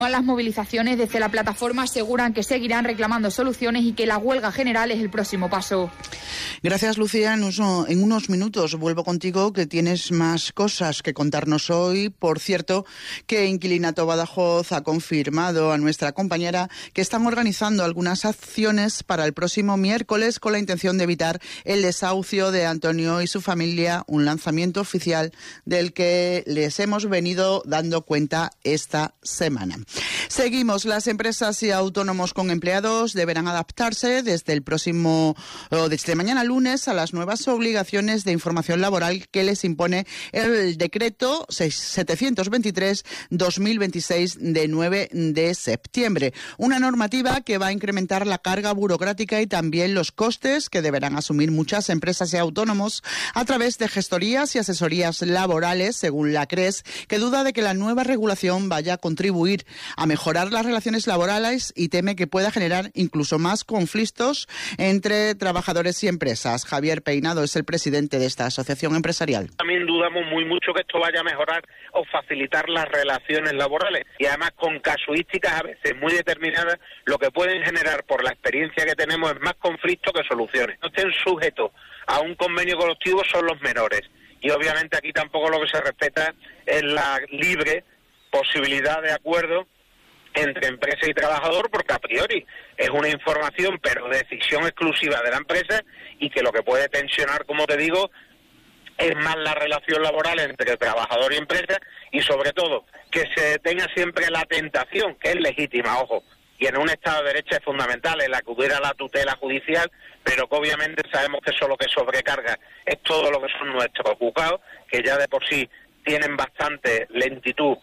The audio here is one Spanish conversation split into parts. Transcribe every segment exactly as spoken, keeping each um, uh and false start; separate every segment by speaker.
Speaker 1: Las movilizaciones desde la plataforma aseguran que seguirán reclamando soluciones y que la huelga general es el próximo paso.
Speaker 2: Gracias, Lucía. En, uso, en unos minutos vuelvo contigo, que tienes más cosas que contarnos hoy. Por cierto, que Inquilinato Badajoz ha confirmado a nuestra compañera que están organizando algunas acciones para el próximo miércoles con la intención de evitar el desahucio de Antonio y su familia, un lanzamiento oficial del que les hemos venido dando cuenta esta semana. Seguimos. Las empresas y autónomos con empleados deberán adaptarse desde el próximo, o desde mañana lunes, a las nuevas obligaciones de información laboral que les impone el decreto setecientos veintitrés barra dos mil veintiséis de nueve de septiembre. Una normativa que va a incrementar la carga burocrática y también los costes que deberán asumir muchas empresas y autónomos a través de gestorías y asesorías laborales, según la CRES, que duda de que la nueva regulación vaya a contribuir a mejorar las relaciones laborales y teme que pueda generar incluso más conflictos entre trabajadores y empresas. Javier Peinado es el presidente de esta asociación empresarial.
Speaker 3: También dudamos muy mucho que esto vaya a mejorar o facilitar las relaciones laborales y además con casuísticas a veces muy determinadas, lo que pueden generar por la experiencia que tenemos es más conflicto que soluciones. No estén sujetos a un convenio colectivo son los menores y obviamente aquí tampoco lo que se respeta es la libre posibilidad de acuerdo entre empresa y trabajador, porque a priori es una información pero decisión exclusiva de la empresa y que lo que puede tensionar, como te digo, es más la relación laboral entre trabajador y empresa y sobre todo que se tenga siempre la tentación, que es legítima, ojo, y en un Estado de Derecho es fundamental el acudir a la tutela judicial, pero que obviamente sabemos que eso lo que sobrecarga es todo lo que son nuestros juzgados, que ya de por sí tienen bastante lentitud.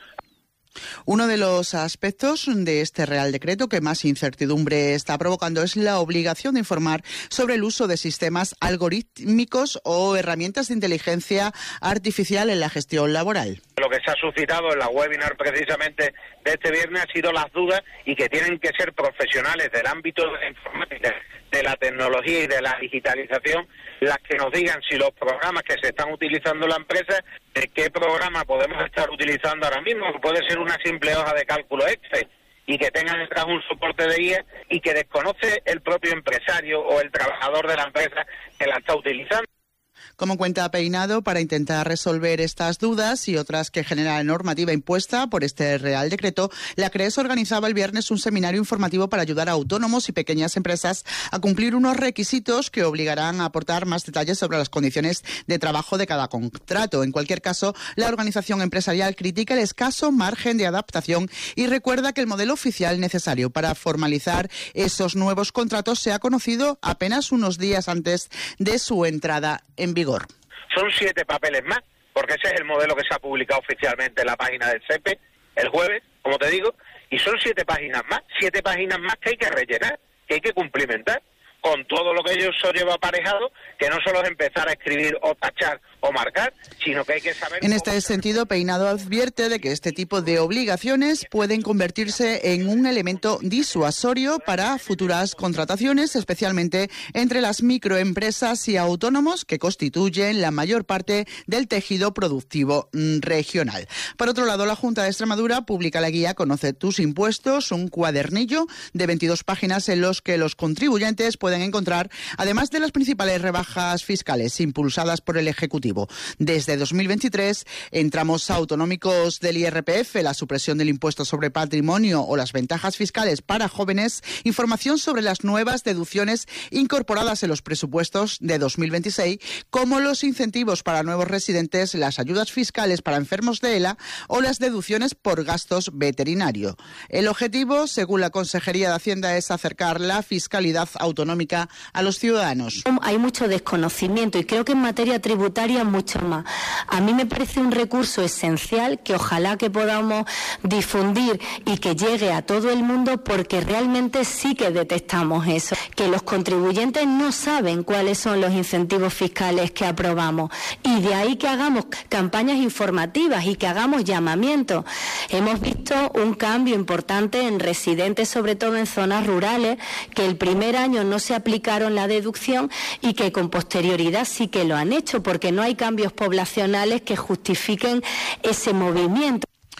Speaker 2: Uno de los aspectos de este Real Decreto que más incertidumbre está provocando es la obligación de informar sobre el uso de sistemas algorítmicos o herramientas de inteligencia artificial en la gestión laboral.
Speaker 3: Lo que se ha suscitado en la webinar precisamente de este viernes ha sido las dudas y que tienen que ser profesionales del ámbito de la informática, de la tecnología y de la digitalización las que nos digan si los programas que se están utilizando en la empresa, de qué programa podemos estar utilizando ahora mismo, que puede ser una simple hoja de cálculo Excel y que tengan detrás un soporte de guía y que desconoce el propio empresario o el trabajador de la empresa que la está utilizando.
Speaker 2: Como cuenta Peinado, para intentar resolver estas dudas y otras que genera la normativa impuesta por este Real Decreto, la CRES organizaba el viernes un seminario informativo para ayudar a autónomos y pequeñas empresas a cumplir unos requisitos que obligarán a aportar más detalles sobre las condiciones de trabajo de cada contrato. En cualquier caso, la organización empresarial critica el escaso margen de adaptación y recuerda que el modelo oficial necesario para formalizar esos nuevos contratos se ha conocido apenas unos días antes de su entrada en vigor.
Speaker 3: Son siete papeles más, porque ese es el modelo que se ha publicado oficialmente en la página del S E P E el jueves, como te digo, y son siete páginas más, siete páginas más que hay que rellenar, que hay que cumplimentar, con todo lo que ello eso lleva aparejado, que no solo es empezar a escribir o tachar o marcar, sino que hay que saber...
Speaker 2: En este sentido, Peinado advierte de que este tipo de obligaciones pueden convertirse en un elemento disuasorio para futuras contrataciones, especialmente entre las microempresas y autónomos que constituyen la mayor parte del tejido productivo regional. Por otro lado, la Junta de Extremadura publica la guía Conoce tus impuestos, un cuadernillo de veintidós páginas en los que los contribuyentes pueden encontrar, además de las principales rebajas fiscales impulsadas por el Ejecutivo. Desde dos mil veintitrés, en tramos autonómicos del I R P F, la supresión del impuesto sobre patrimonio o las ventajas fiscales para jóvenes, información sobre las nuevas deducciones incorporadas en los presupuestos de dos mil veintiséis, como los incentivos para nuevos residentes, las ayudas fiscales para enfermos de E L A o las deducciones por gastos veterinarios. El objetivo, según la Consejería de Hacienda, es acercar la fiscalidad autonómica a los ciudadanos.
Speaker 4: Hay mucho desconocimiento y creo que en materia tributaria mucho más. A mí me parece un recurso esencial que ojalá que podamos difundir y que llegue a todo el mundo, porque realmente sí que detectamos eso, que los contribuyentes no saben cuáles son los incentivos fiscales que aprobamos, y de ahí que hagamos campañas informativas y que hagamos llamamientos. Hemos visto un cambio importante en residentes, sobre todo en zonas rurales, que el primer año no se aplicaron la deducción y que con posterioridad sí que lo han hecho, porque no hay cambios poblacionales que justifiquen ese movimiento.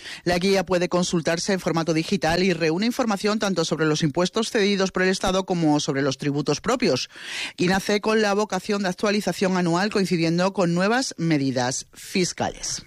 Speaker 2: La guía puede consultarse en formato digital y reúne información tanto sobre los impuestos cedidos por el Estado como sobre los tributos propios. Y nace con la vocación de actualización anual coincidiendo con nuevas medidas fiscales.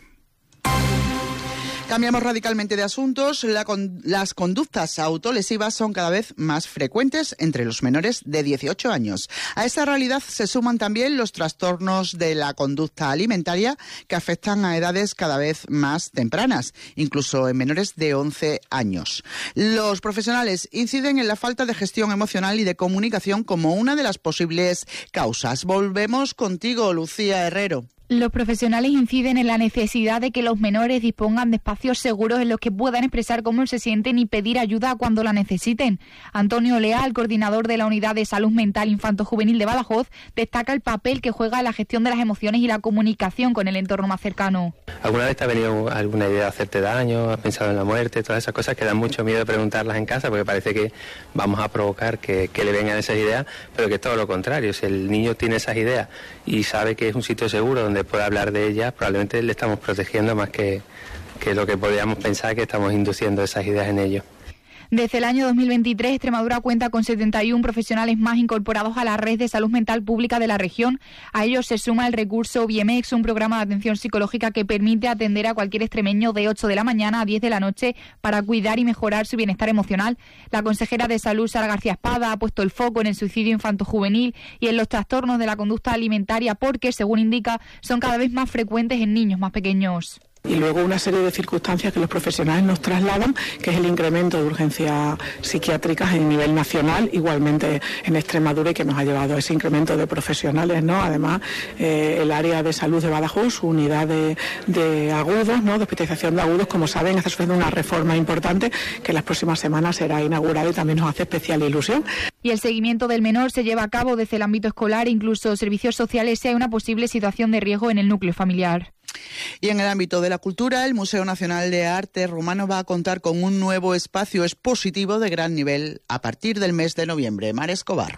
Speaker 2: Cambiamos radicalmente de asuntos. La con, las conductas autolesivas son cada vez más frecuentes entre los menores de dieciocho años. A esta realidad se suman también los trastornos de la conducta alimentaria que afectan a edades cada vez más tempranas, incluso en menores de once años. Los profesionales inciden en la falta de gestión emocional y de comunicación como una de las posibles causas. Volvemos contigo, Lucía Herrero.
Speaker 1: Los profesionales inciden en la necesidad de que los menores dispongan de espacios seguros en los que puedan expresar cómo se sienten y pedir ayuda cuando la necesiten. Antonio Leal, coordinador de la Unidad de Salud Mental Infanto-Juvenil de Badajoz, destaca el papel que juega la gestión de las emociones y la comunicación con el entorno más cercano.
Speaker 5: ¿Alguna vez te ha venido alguna idea de hacerte daño? ¿Has pensado en la muerte? Todas esas cosas que dan mucho miedo preguntarlas en casa porque parece que vamos a provocar que, que le vengan esas ideas, pero que es todo lo contrario. Si el niño tiene esas ideas y sabe que es un sitio seguro donde puede hablar de ellas, probablemente le estamos protegiendo más que, que lo que podríamos pensar que estamos induciendo esas ideas en ellos.
Speaker 1: Desde el año dos mil veintitrés, Extremadura cuenta con setenta y uno profesionales más incorporados a la red de salud mental pública de la región. A ellos se suma el recurso Biemex, un programa de atención psicológica que permite atender a cualquier extremeño de ocho de la mañana a diez de la noche para cuidar y mejorar su bienestar emocional. La consejera de Salud, Sara García Espada, ha puesto el foco en el suicidio infanto-juvenil y en los trastornos de la conducta alimentaria porque, según indica, son cada vez más frecuentes en niños más pequeños.
Speaker 6: Y luego una serie de circunstancias que los profesionales nos trasladan, que es el incremento de urgencias psiquiátricas en nivel nacional, igualmente en Extremadura, y que nos ha llevado a ese incremento de profesionales, ¿no? Además, eh, el área de salud de Badajoz, su unidad de, de agudos, ¿no? De hospitalización de agudos, como saben, está sufriendo una reforma importante que en las próximas semanas será inaugurada y también nos hace especial ilusión.
Speaker 1: Y el seguimiento del menor se lleva a cabo desde el ámbito escolar e incluso servicios sociales si hay una posible situación de riesgo en el núcleo familiar.
Speaker 2: Y en el ámbito de la cultura, el Museo Nacional de Arte Romano va a contar con un nuevo espacio expositivo de gran nivel a partir del mes de noviembre. Mar Escobar.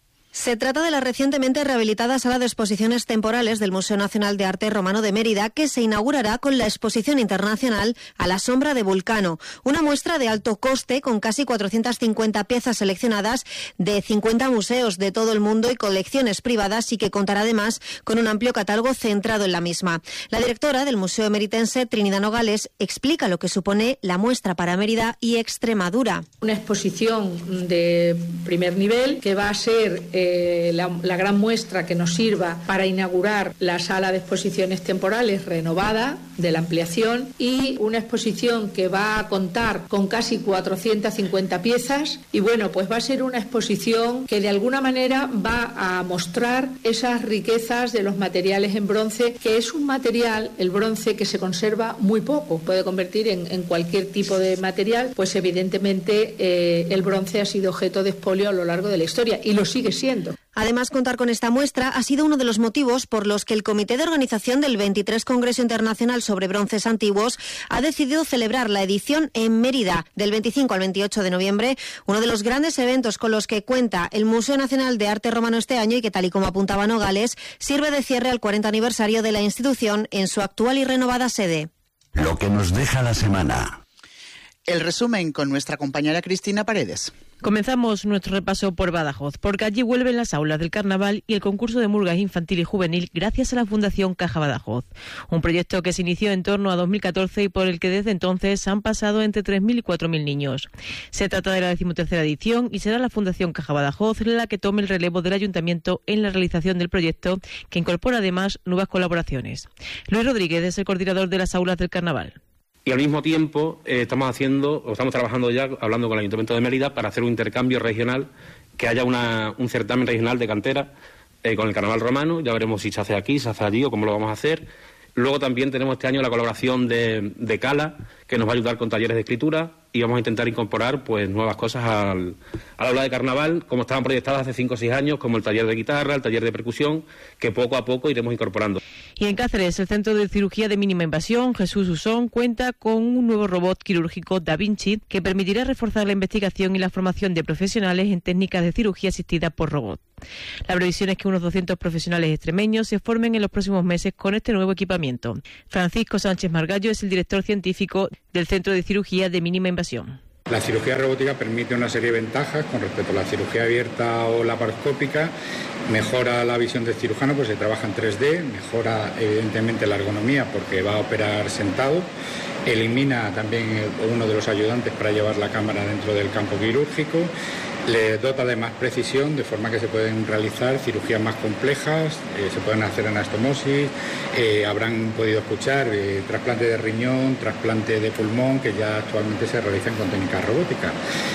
Speaker 7: Se trata de la recientemente rehabilitada sala de exposiciones temporales del Museo Nacional de Arte Romano de Mérida, que se inaugurará con la exposición internacional A la sombra de Vulcano, una muestra de alto coste con casi cuatrocientas cincuenta piezas seleccionadas de cincuenta museos de todo el mundo y colecciones privadas, y que contará además con un amplio catálogo centrado en la misma. La directora del Museo Emeritense, Trinidad Nogales, explica lo que supone la muestra para Mérida y Extremadura.
Speaker 8: Una exposición de primer nivel que va a ser eh, La, la gran muestra que nos sirva para inaugurar la sala de exposiciones temporales renovada de la ampliación, y una exposición que va a contar con casi cuatrocientas cincuenta piezas, y bueno, pues va a ser una exposición que de alguna manera va a mostrar esas riquezas de los materiales en bronce, que es un material, el bronce, que se conserva muy poco, puede convertir en, en cualquier tipo de material, pues evidentemente eh, el bronce ha sido objeto de expolio a lo largo de la historia y lo sigue siendo.
Speaker 7: Además, contar con esta muestra ha sido uno de los motivos por los que el Comité de Organización del veintitrés Congreso Internacional sobre Bronces Antiguos ha decidido celebrar la edición en Mérida del veinticinco al veintiocho de noviembre, uno de los grandes eventos con los que cuenta el Museo Nacional de Arte Romano este año y que, tal y como apuntaba Nogales, sirve de cierre al cuarenta aniversario de la institución en su actual y renovada sede.
Speaker 9: Lo que nos deja la semana.
Speaker 2: El resumen con nuestra compañera Cristina Paredes.
Speaker 10: Comenzamos nuestro repaso por Badajoz, porque allí vuelven las aulas del carnaval y el concurso de murgas infantil y juvenil gracias a la Fundación Caja Badajoz, un proyecto que se inició en torno a dos mil catorce y por el que desde entonces han pasado entre tres mil y cuatro mil niños. Se trata de la decimotercera edición y será la Fundación Caja Badajoz la que tome el relevo del Ayuntamiento en la realización del proyecto, que incorpora además nuevas colaboraciones. Luis Rodríguez es el coordinador de las aulas del carnaval.
Speaker 11: Y al mismo tiempo eh, estamos haciendo, o estamos trabajando ya, hablando con el Ayuntamiento de Mérida, para hacer un intercambio regional, que haya una, un certamen regional de cantera eh, con el Carnaval Romano. Ya veremos si se hace aquí, se hace allí o cómo lo vamos a hacer. Luego también tenemos este año la colaboración de, de Cala, que nos va a ayudar con talleres de escritura, y vamos a intentar incorporar pues nuevas cosas al, al aula de carnaval, como estaban proyectadas hace cinco o seis años, como el taller de guitarra, el taller de percusión, que poco a poco iremos incorporando.
Speaker 10: Y en Cáceres, el Centro de Cirugía de Mínima Invasión, Jesús Usón, cuenta con un nuevo robot quirúrgico Da Vinci que permitirá reforzar la investigación y la formación de profesionales en técnicas de cirugía asistida por robot. La previsión es que unos doscientos profesionales extremeños se formen en los próximos meses con este nuevo equipamiento. Francisco Sánchez Margallo es el director científico del Centro de Cirugía de Mínima Invasión.
Speaker 12: La cirugía robótica permite una serie de ventajas con respecto a la cirugía abierta o laparoscópica. Mejora la visión del cirujano, pues se trabaja en tres D, mejora evidentemente la ergonomía porque va a operar sentado, elimina también uno de los ayudantes para llevar la cámara dentro del campo quirúrgico, le dota de más precisión, de forma que se pueden realizar cirugías más complejas, eh, se pueden hacer anastomosis, eh, habrán podido escuchar eh, trasplante de riñón, trasplante de pulmón, que ya actualmente se realizan con técnicas robóticas.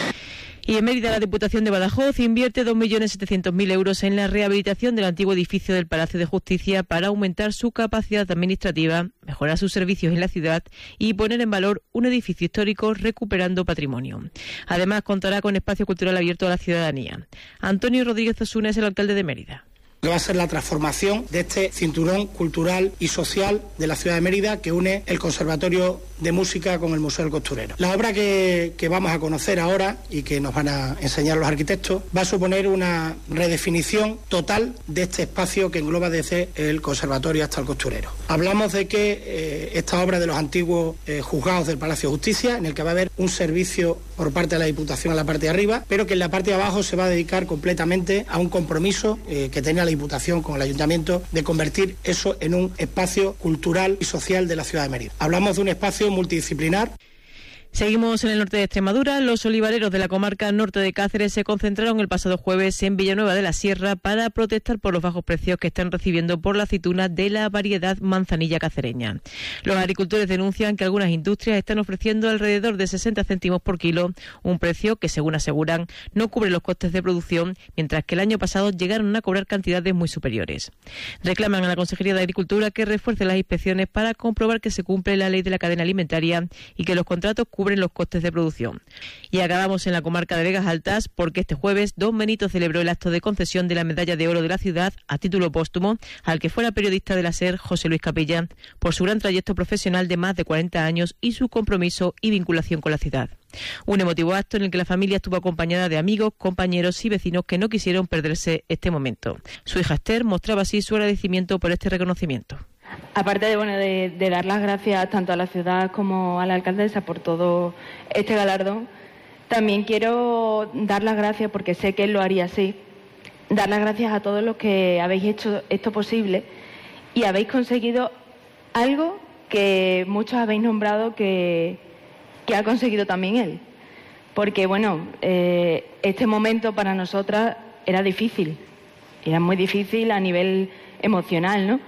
Speaker 10: Y en Mérida, la Diputación de Badajoz invierte dos millones setecientos mil euros en la rehabilitación del antiguo edificio del Palacio de Justicia para aumentar su capacidad administrativa, mejorar sus servicios en la ciudad y poner en valor un edificio histórico recuperando patrimonio. Además, contará con espacio cultural abierto a la ciudadanía. Antonio Rodríguez Osuna es el alcalde de Mérida.
Speaker 13: Que va a ser la transformación de este cinturón cultural y social de la ciudad de Mérida que une el Conservatorio de Música con el Museo del Costurero. La obra que, que vamos a conocer ahora y que nos van a enseñar los arquitectos va a suponer una redefinición total de este espacio que engloba desde el Conservatorio hasta el Costurero. Hablamos de que eh, esta obra de los antiguos eh, juzgados del Palacio de Justicia, en el que va a haber un servicio por parte de la Diputación a la parte de arriba, pero que en la parte de abajo se va a dedicar completamente a un compromiso eh, que tenía la Diputación con el Ayuntamiento de convertir eso en un espacio cultural y social de la ciudad de Mérida. Hablamos de un espacio multidisciplinar.
Speaker 10: Seguimos en el norte de Extremadura. Los olivareros de la comarca norte de Cáceres se concentraron el pasado jueves en Villanueva de la Sierra para protestar por los bajos precios que están recibiendo por la aceituna de la variedad manzanilla cacereña. Los agricultores denuncian que algunas industrias están ofreciendo alrededor de sesenta céntimos por kilo, un precio que, según aseguran, no cubre los costes de producción, mientras que el año pasado llegaron a cobrar cantidades muy superiores. Reclaman a la Consejería de Agricultura que refuerce las inspecciones para comprobar que se cumple la ley de la cadena alimentaria y que los contratos cubren los costes de producción. Y acabamos en la comarca de Vegas Altas porque este jueves Don Benito celebró el acto de concesión de la medalla de oro de la ciudad a título póstumo al que fuera periodista de la SER, José Luis Capilla, por su gran trayecto profesional de más de cuarenta años y su compromiso y vinculación con la ciudad. Un emotivo acto en el que la familia estuvo acompañada de amigos, compañeros y vecinos que no quisieron perderse este momento. Su hija Esther mostraba así su agradecimiento por este reconocimiento.
Speaker 14: Aparte de, bueno, de, de dar las gracias tanto a la ciudad como a la alcaldesa por todo este galardón, también quiero dar las gracias, porque sé que él lo haría así, dar las gracias a todos los que habéis hecho esto posible y habéis conseguido algo que muchos habéis nombrado que, que ha conseguido también él. Porque, bueno, eh, este momento para nosotras era difícil, era muy difícil a nivel emocional, ¿no?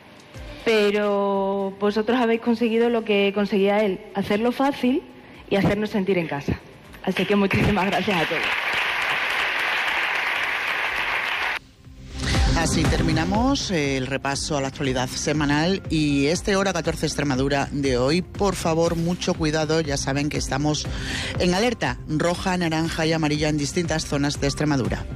Speaker 14: Pero vosotros habéis conseguido lo que conseguía él, hacerlo fácil y hacernos sentir en casa. Así que muchísimas gracias a todos.
Speaker 2: Así terminamos el repaso a la actualidad semanal y este Hora catorce Extremadura de hoy. Por favor, mucho cuidado, ya saben que estamos en alerta roja, naranja y amarilla en distintas zonas de Extremadura.